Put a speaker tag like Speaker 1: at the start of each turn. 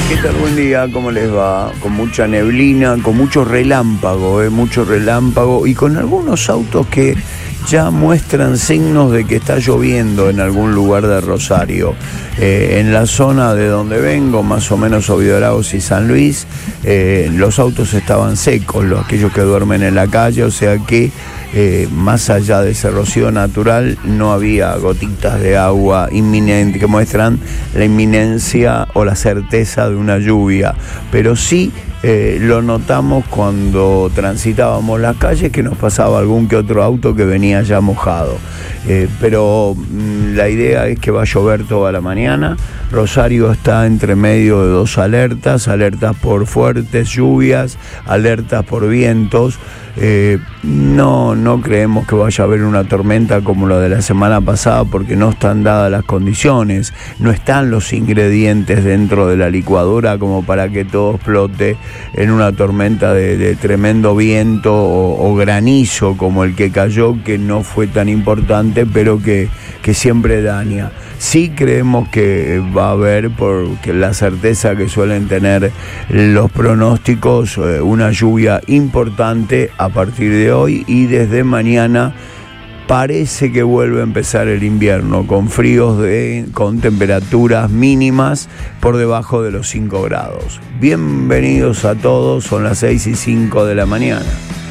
Speaker 1: ¿Qué tal? Buen día, ¿cómo les va? Con mucha neblina, con mucho relámpago y con algunos autos que ya muestran signos de que está lloviendo en algún lugar de Rosario. En la zona de donde vengo, más o menos Oviedo Lagos y San Luis, los autos estaban secos, aquellos que duermen en la calle, o sea que más allá de ese rocío natural no había gotitas de agua inminente que muestran la inminencia o la certeza de una lluvia, pero sí lo notamos cuando transitábamos las calles, que nos pasaba algún que otro auto que venía ya mojado. Pero la idea es que va a llover toda la mañana. Rosario está entre medio de dos alertas por fuertes lluvias, alertas por vientos. No creemos que vaya a haber una tormenta como la de la semana pasada, porque no están dadas las condiciones, no están los ingredientes dentro de la licuadora como para que todo explote en una tormenta de tremendo viento o granizo como el que cayó, que no fue tan importante, pero que siempre daña. Sí creemos que va a haber, porque la certeza que suelen tener los pronósticos, una lluvia importante a partir de hoy, y desde mañana parece que vuelve a empezar el invierno, con fríos con temperaturas mínimas por debajo de los 5 grados. Bienvenidos a todos, son las 6:05 de la mañana.